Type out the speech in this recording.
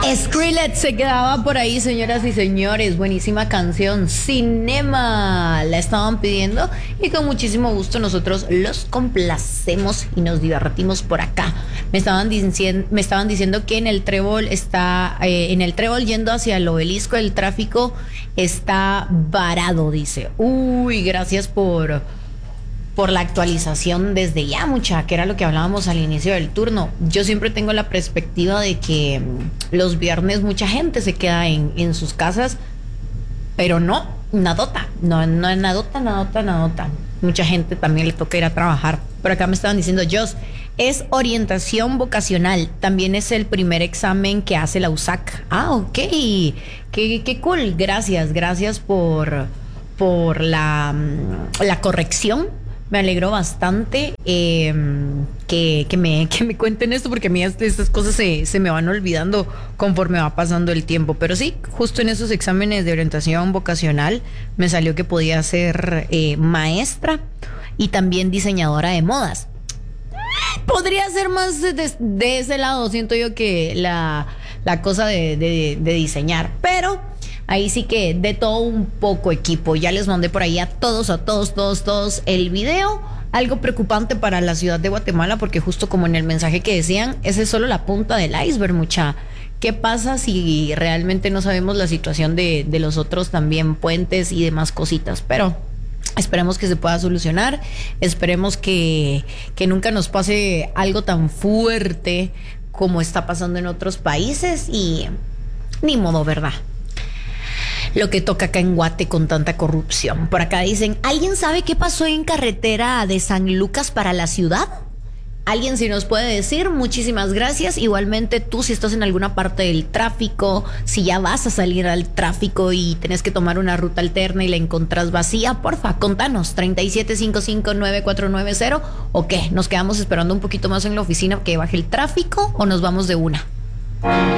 Skrillex se quedaba por ahí, señoras y señores. Buenísima canción, Cinema. La estaban pidiendo y con muchísimo gusto nosotros los complacemos y nos divertimos por acá. Me estaban diciendo que en el Trébol yendo hacia el Obelisco, el tráfico está varado, dice. Uy, gracias por la actualización desde ya, mucha, que era lo que hablábamos al inicio del turno. Yo siempre tengo la perspectiva de que los viernes mucha gente se queda en sus casas, pero no, nadota, no nadota. Mucha gente también le toca ir a trabajar. Por acá me estaban diciendo, Jos, es orientación vocacional, también es el primer examen que hace la USAC. Ah, ok, qué cool, gracias por la corrección. Me alegró bastante que me cuenten esto, porque a mí estas cosas se me van olvidando conforme va pasando el tiempo. Pero sí, justo en esos exámenes de orientación vocacional me salió que podía ser maestra y también diseñadora de modas. Podría ser más de ese lado, siento yo, que la cosa de diseñar, pero ahí sí que de todo un poco, equipo. Ya les mandé por ahí a todos el video. Algo preocupante para la ciudad de Guatemala, porque justo como en el mensaje que decían, esa es solo la punta del iceberg, mucha. ¿Qué pasa si realmente no sabemos la situación de los otros también puentes y demás cositas? Pero esperemos que se pueda solucionar. Esperemos que nunca nos pase algo tan fuerte como está pasando en otros países. Y ni modo, ¿verdad? Lo que toca acá en Guate con tanta corrupción. Por acá dicen, ¿alguien sabe qué pasó en carretera de San Lucas para la ciudad? ¿Alguien si nos puede decir? Muchísimas gracias. Igualmente tú, si estás en alguna parte del tráfico, si ya vas a salir al tráfico y tenés que tomar una ruta alterna y la encontrás vacía, porfa, contanos, 37559490, ¿o qué? ¿Nos quedamos esperando un poquito más en la oficina que baje el tráfico o nos vamos de una?